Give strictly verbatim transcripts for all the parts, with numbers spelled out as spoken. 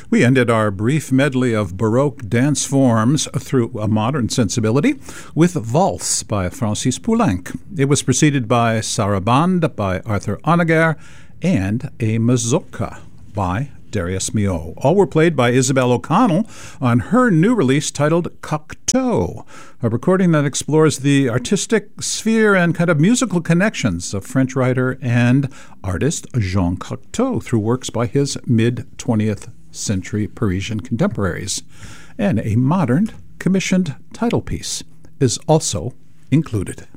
We ended our brief medley of Baroque dance forms through a modern sensibility with Valse by Francis Poulenc. It was preceded by Sarabande by Arthur Honegger and a Mazurka by Darius Milhaud. All were played by Isabel O'Connell on her new release titled Cocteau, a recording that explores the artistic sphere and kind of musical connections of French writer and artist Jean Cocteau through works by his mid-twentieth century Parisian contemporaries. And a modern commissioned title piece is also included.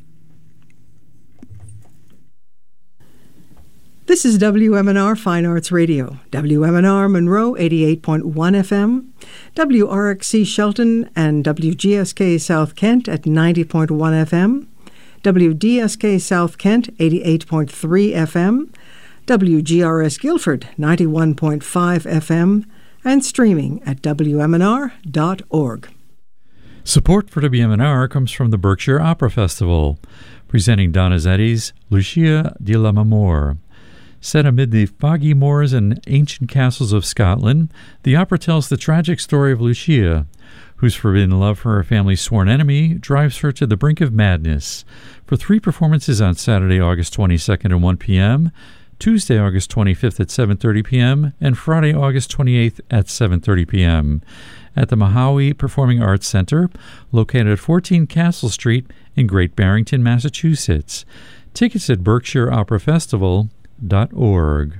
This is W M N R Fine Arts Radio, W M N R Monroe eighty-eight point one F M, W R X C Shelton and W G S K South Kent at ninety point one F M, W D S K South Kent eighty-eight point three F M, W G R S Guilford ninety-one point five F M, and streaming at W M N R dot org. Support for W M N R comes from the Berkshire Opera Festival, presenting Donizetti's Lucia di Lammermoor. Set amid the foggy moors and ancient castles of Scotland, the opera tells the tragic story of Lucia, whose forbidden love for her family's sworn enemy drives her to the brink of madness. For three performances on Saturday, August twenty-second at one p.m., Tuesday, August twenty-fifth at seven thirty p.m., and Friday, August twenty-eighth at seven thirty p.m. at the Mahawi Performing Arts Center, located at fourteen Castle Street in Great Barrington, Massachusetts. Tickets at berkshire opera festival dot org.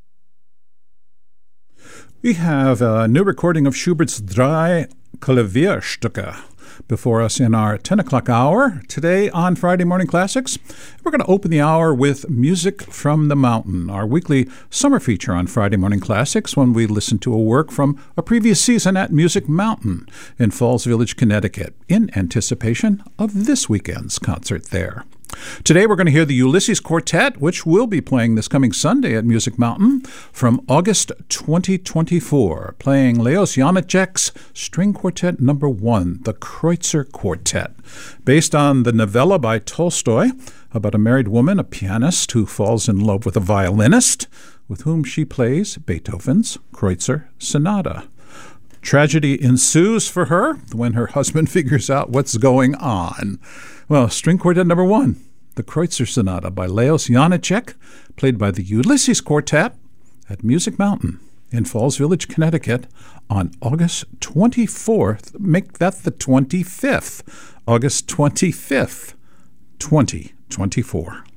We have a new recording of Schubert's Drei Klavierstücke before us in our ten o'clock hour. Today on Friday Morning Classics, we're going to open the hour with Music from the Mountain, our weekly summer feature on Friday Morning Classics, when we listen to a work from a previous season at Music Mountain in Falls Village, Connecticut, in anticipation of this weekend's concert there. Today we're going to hear the Ulysses Quartet, which will be playing this coming Sunday at Music Mountain from August twenty twenty-four, playing Leos Janáček's String Quartet Number One, the Kreutzer Quartet, based on the novella by Tolstoy about a married woman, a pianist, who falls in love with a violinist with whom she plays Beethoven's Kreutzer Sonata. Tragedy ensues for her when her husband figures out what's going on. Well, String Quartet Number One, the Kreutzer Sonata by Leos Janáček, played by the Ulysses Quartet at Music Mountain in Falls Village, Connecticut on August twenty-fourth. Make that the twenty-fifth. August twenty-fifth, twenty twenty-four.